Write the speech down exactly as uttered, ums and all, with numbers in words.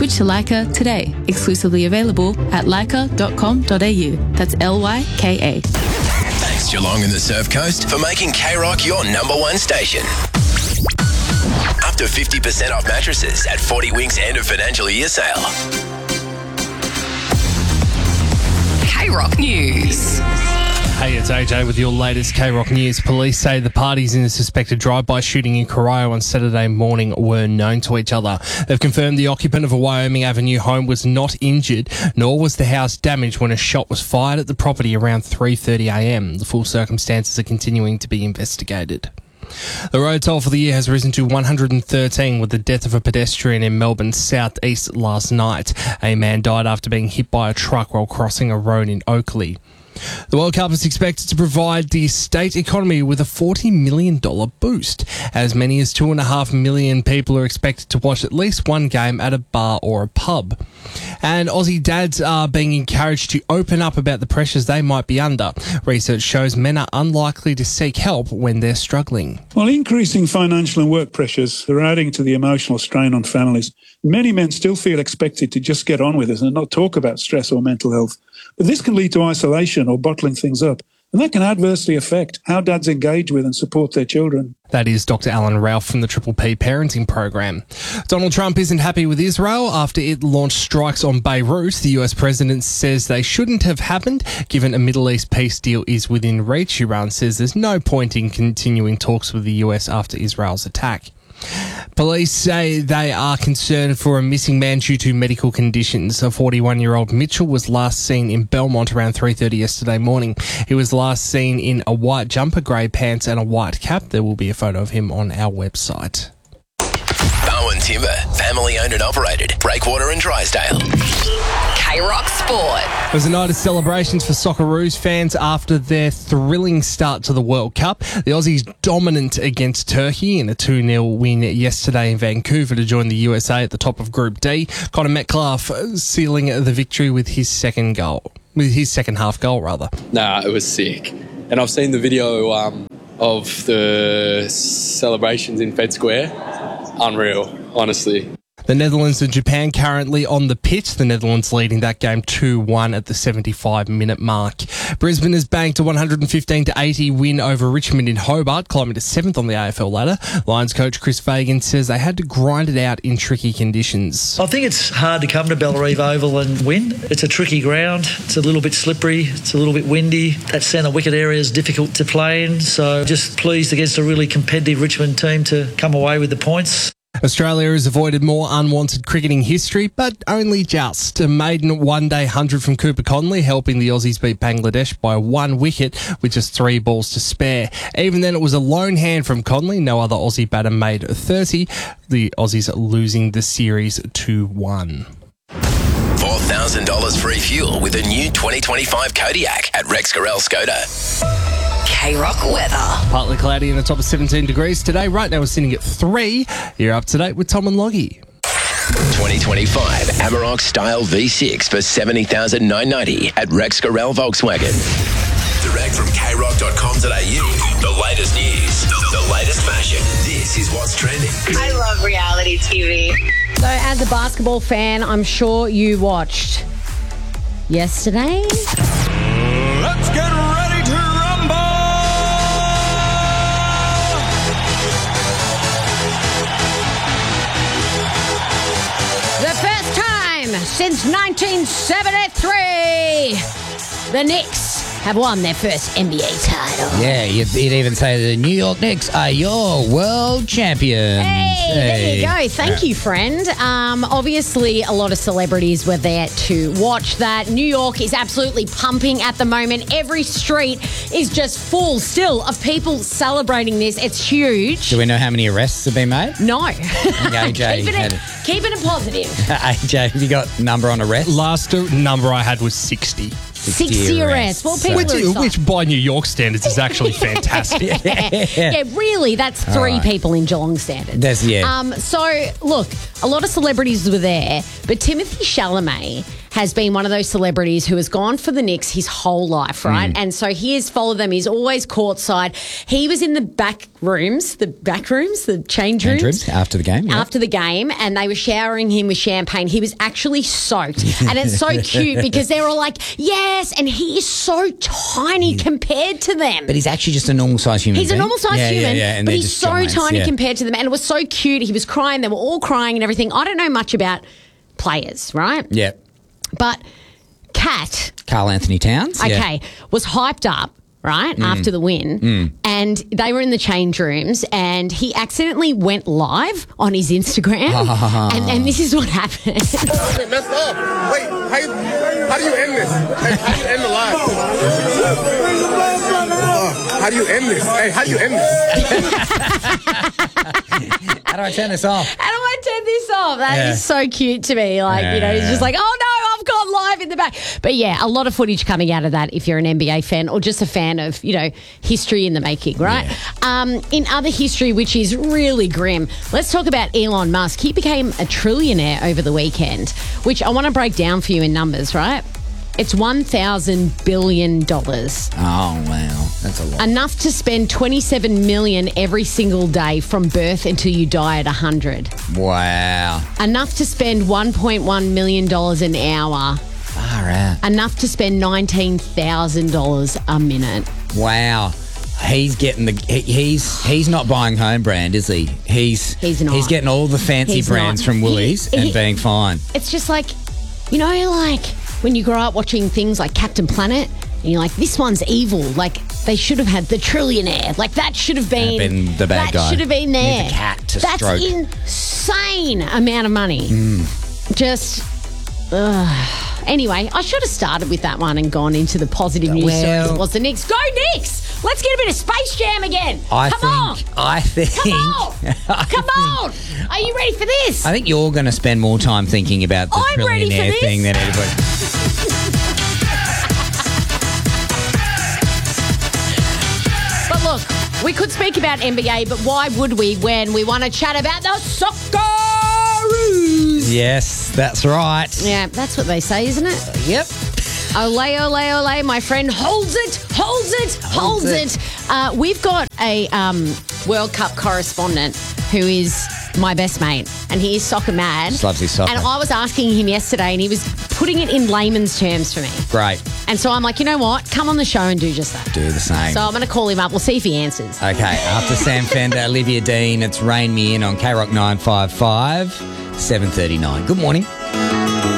Switch to Lyca today. Exclusively available at lyca dot com dot a u. That's L Y K A. Thanks Geelong and the Surf Coast for making K-Rock your number one station. Up to fifty percent off mattresses at forty Winks end of financial year sale. K-Rock News. Hey, it's A J with your latest K-Rock News. Police say the parties in a suspected drive-by shooting in Corio on Saturday morning were known to each other. They've confirmed the occupant of a Wyoming Avenue home was not injured, nor was the house damaged when a shot was fired at the property around three thirty a m. The full circumstances are continuing to be investigated. The road toll for the year has risen to one hundred thirteen with the death of a pedestrian in Melbourne's southeast last night. A man died after being hit by a truck while crossing a road in Oakley. The World Cup is expected to provide the state economy with a forty million dollars boost. As many as two and a half million people are expected to watch at least one game at a bar or a pub. And Aussie dads are being encouraged to open up about the pressures they might be under. Research shows men are unlikely to seek help when they're struggling. While increasing financial and work pressures are adding to the emotional strain on families, many men still feel expected to just get on with it and not talk about stress or mental health. But this can lead to isolation or bottling things up, and that can adversely affect how dads engage with and support their children. That is Doctor Alan Ralph from the Triple P Parenting Program. Donald Trump isn't happy with Israel after it launched strikes on Beirut. The U S president says they shouldn't have happened, given a Middle East peace deal is within reach. Iran says there's no point in continuing talks with the U S after Israel's attack. Police say they are concerned for a missing man due to medical conditions. A forty-one-year-old Mitchell was last seen in Belmont around three thirty yesterday morning. He was last seen in a white jumper, grey pants and a white cap. There will be a photo of him on our website. Bowen Timber, family owned and operated. Breakwater and Drysdale. K-Rock Sport. It was a night of celebrations for Socceroos fans after their thrilling start to the World Cup. The Aussies dominant against Turkey in a two nil win yesterday in Vancouver to join the U S A at the top of Group D. Connor Metcalf sealing the victory with his second goal. With his second half goal, rather. Nah, it was sick. And I've seen the video um, of the celebrations in Fed Square. Unreal, honestly. The Netherlands and Japan currently on the pitch. The Netherlands leading that game two one at the seventy-five minute mark. Brisbane has banked a one hundred fifteen to eighty win over Richmond in Hobart, climbing to seventh on the A F L ladder. Lions coach Chris Fagan says they had to grind it out in tricky conditions. I think it's hard to come to Bellerive Oval and win. It's a tricky ground. It's a little bit slippery. It's a little bit windy. That centre wicket area is difficult to play in. So just pleased against a really competitive Richmond team to come away with the points. Australia has avoided more unwanted cricketing history, but only just. A maiden one-day hundred from Cooper Conley, helping the Aussies beat Bangladesh by one wicket with just three balls to spare. Even then, it was a lone hand from Conley. No other Aussie batter made thirty. The Aussies losing the series two one. four thousand dollars free fuel with a new twenty twenty-five Kodiak at Rex Gorell Skoda. K-Rock weather. Partly cloudy and a top of seventeen degrees today. Right now we're sitting at three. You're up to date with Tom and Loggy. twenty twenty-five Amarok Style V six for seventy thousand nine hundred ninety at Rex Gorell Volkswagen. Direct from K rock dot com dot a u. The latest news, the latest fashion. This is what's trending. I love reality T V. So as a basketball fan, I'm sure you watched yesterday. Let's get ready to rumble! The first time since nineteen seventy-three, the Knicks have won their first N B A title. Yeah, you'd, you'd even say the New York Knicks are your world champions. Hey, there you go. Thank you, friend. Um, obviously, a lot of celebrities were there to watch that. New York is absolutely pumping at the moment. Every street is just full still of people celebrating this. It's huge. Do we know how many arrests have been made? No. A J keeping, had it, keeping it positive. A J, have you got number on arrests? Last number I had was sixty. sixty arrests. Well, people which, are which by New York standards is actually fantastic. yeah. yeah, really, that's three right. people in Geelong standards. That's, yeah. Um, so, look, a lot of celebrities were there, but Timothy Chalamet has been one of those celebrities who has gone for the Knicks his whole life, right? Mm. And so he has followed them. He's always courtside. He was in the back rooms, the back rooms, the change rooms. Change rooms after the game. Yeah. After the game, and they were showering him with champagne. He was actually soaked. And it's so cute because they're all like, yes, and he is so tiny compared to them. But he's actually just a normal sized human He's being. a normal sized yeah, human, yeah, yeah. And but they're he's just so giants, tiny yeah. compared to them. And it was so cute. He was crying. They were all crying and everything. I don't know much about players, right? Yeah. But Kat, Carl Anthony Towns. okay, Yeah. was hyped up, right, Mm. after the win. Mm. And they were in the change rooms and he accidentally went live on his Instagram. and, and this is what happened. Wait, messed up. Wait, how, you, how do you end this? Hey, how do you end the live? Uh, how do you end this? Hey, how do you end this? How do I turn this off? How do I turn this off? That is Yeah. so cute to me. Like, you know, he's just like, oh no, I've gone live in the back. But yeah, a lot of footage coming out of that if you're an N B A fan or just a fan of, you know, history in the making, right? Um, in other history, which is really grim, let's talk about Elon Musk. He became a trillionaire over the weekend, which I want to break down for you in numbers, right? It's one thousand billion dollars. Oh, wow. That's a lot. Enough to spend twenty-seven million dollars every single day from birth until you die at one hundred. Wow. Enough to spend one point one million dollars an hour. Far out. Enough to spend nineteen thousand dollars a minute. Wow. He's getting the he, he's he's not buying home brand, is he? He's He's not. He's getting all the fancy He's brands not. from Woolies He- and he- being fine. It's just like, you know, like when you grow up watching things like Captain Planet and you're like, this one's evil. Like, they should have had the trillionaire. Like, that should have been, been the bad that guy. should have been Need there. the cat to That's stroke. insane amount of money. Mm. Just, ugh. Anyway, I should have started with that one and gone into the positive news Well- stories. What's the Knicks? Go Knicks! Let's get a bit of Space Jam again. I Come think on. I think Come on. Come on. Are you ready for this? I think you're going to spend more time thinking about the I'm ready for trillionaire this. thing than anybody. But look, we could speak about N B A, but why would we when we want to chat about the Socceroos? Yes, that's right. Yeah, that's what they say, isn't it? Yep. Ole, ole, ole, my friend holds it, holds it, holds, Holds it. it. Uh, we've got a um, World Cup correspondent who is my best mate, and he is soccer mad. Just loves his soccer. And I was asking him yesterday, and he was putting it in layman's terms for me. Great. And so I'm like, you know what? Come on the show and do just that. Do the same. So I'm going to call him up. We'll see if he answers. Okay, after Sam Fender, Olivia Dean, it's Rain Me In on K Rock nine five five, seven thirty-nine. Good morning.